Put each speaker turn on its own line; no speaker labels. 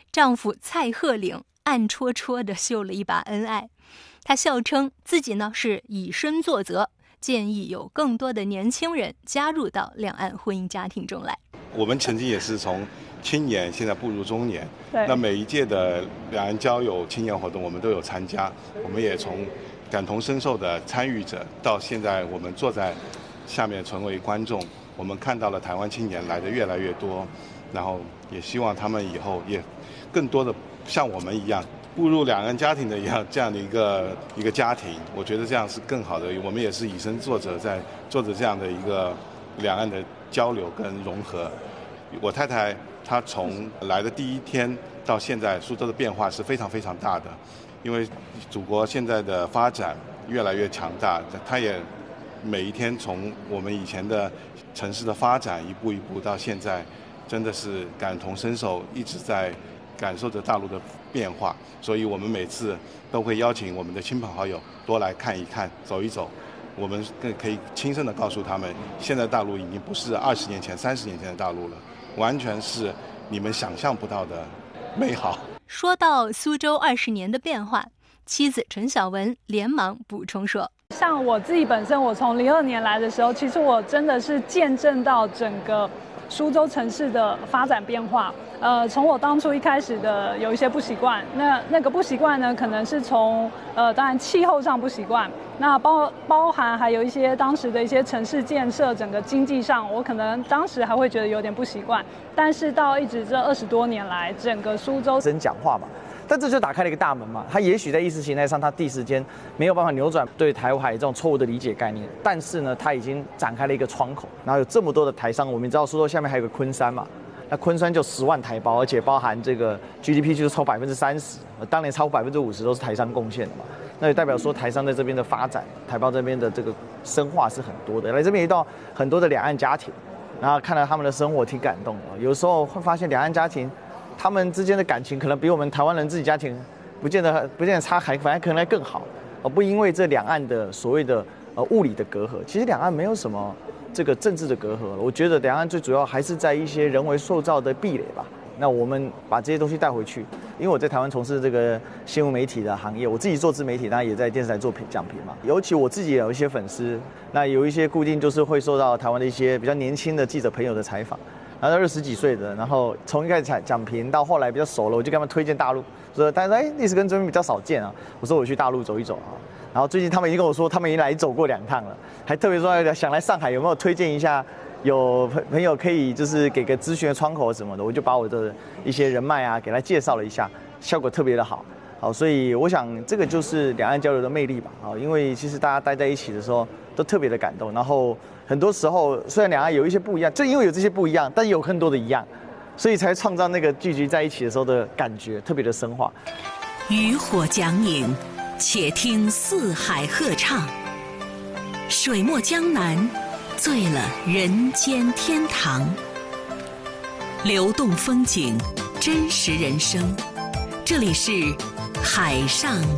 丈夫蔡鹤龄暗戳戳地秀了一把恩爱。她笑称自己呢是以身作则，建议有更多的年轻人加入到两岸婚姻家庭中来。
我们曾经也是从青年现在步入中年，那每一届的两岸交友青年活动我们都有参加，我们也从感同身受的参与者到现在我们坐在下面成为观众，我们看到了台湾青年来的越来越多，然后也希望他们以后也更多的像我们一样步入两岸家庭的这样的一个家庭，我觉得这样是更好的。我们也是以身作则，在做着这样的一个两岸的交流跟融合。我太太她从来的第一天到现在，苏州的变化是非常非常大的，因为祖国现在的发展越来越强大，她也每一天从我们以前的城市的发展一步一步到现在，真的是感同身受，一直在感受着大陆的变化，所以我们每次都会邀请我们的亲朋好友多来看一看、走一走。我们更可以亲身的告诉他们，现在大陆已经不是20年前、30年前的大陆了，完全是你们想象不到的美好。
说到苏州20年的变化，妻子陈晓雯连忙补充说：
像我自己本身，我从02年来的时候，其实我真的是见证到整个苏州城市的发展变化。从我当初一开始的有一些不习惯，那个不习惯呢，可能是从当然气候上不习惯，那包含还有一些当时的一些城市建设，整个经济上，我可能当时还会觉得有点不习惯。但是到一直这20多年来，整个苏州
人讲话嘛，但这就打开了一个大门嘛。他也许在意识形态上，他第一时间没有办法扭转对台海这种错误的理解概念，但是呢，他已经展开了一个窗口，然后有这么多的台商，我们知道苏州下面还有个昆山嘛。那昆山就10万台胞，而且包含这个 GDP 就是超30%，当年超过50%都是台商贡献的嘛。那也代表说台商在这边的发展，台胞这边的这个深化是很多的。来这边遇到很多的两岸家庭，然后看到他们的生活挺感动的。有时候会发现两岸家庭他们之间的感情可能比我们台湾人自己家庭不见得差，反而可能还更好，不因为这两岸的所谓的物理的隔阂，其实两岸没有什么这个政治的隔阂，我觉得两岸最主要还是在一些人为塑造的壁垒吧。那我们把这些东西带回去，因为我在台湾从事这个新闻媒体的行业，我自己做自媒体，当然也在电视台做讲评嘛。尤其我自己也有一些粉丝，那有一些固定就是会受到台湾的一些比较年轻的记者朋友的采访，然后20几岁的，然后从一开始讲评到后来比较熟了，我就给他们推荐大陆，说大家说历史跟这边比较少见啊，我说我去大陆走一走啊。然后最近他们已经跟我说，他们已经来走过2趟了，还特别说想来上海有没有推荐一下，有朋友可以就是给个咨询的窗口什么的，我就把我的一些人脉啊给他介绍了一下，效果特别的好。好，所以我想这个就是两岸交流的魅力吧。好，因为其实大家待在一起的时候都特别的感动，然后很多时候虽然两岸有一些不一样，就因为有这些不一样，但有很多的一样，所以才创造那个聚集在一起的时候的感觉特别的深化。
渔火讲影，且听四海鹤唱，水墨江南，醉了人间天堂。流动风景，真实人生，这里是海上